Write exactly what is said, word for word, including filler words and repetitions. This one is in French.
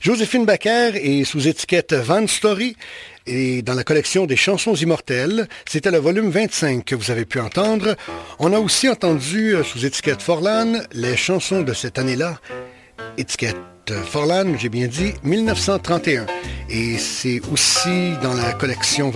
Joséphine Baker est sous étiquette Van Story et dans la collection des chansons immortelles. C'était le volume vingt-cinq que vous avez pu entendre. On a aussi entendu sous étiquette Forlan les chansons de cette année-là. Étiquette Forlan, j'ai bien dit, mille neuf cent trente et un. Et c'est aussi dans la collection